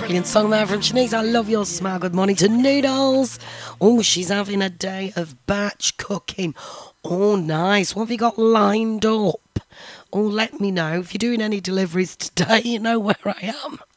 brilliant song there from Shanice. I love your smile. Good morning to Noodles. Oh, she's having a day of batch cooking. Oh, nice. What have you got lined up? Oh, let me know. If you're doing any deliveries today, you know where I am.